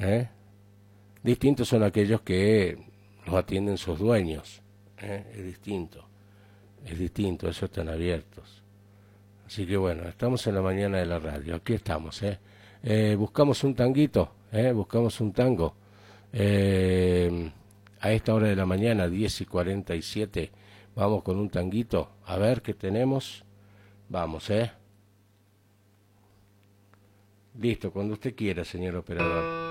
¿eh? Distintos son aquellos que los atienden sus dueños, ¿eh? Es distinto, esos están abiertos. Así que bueno, estamos en la mañana de la radio, aquí estamos, ¿eh? Buscamos un tanguito, buscamos un tango. A esta hora de la mañana, 10:47, vamos con un tanguito, a ver qué tenemos. Vamos, Listo, cuando usted quiera, señor operador.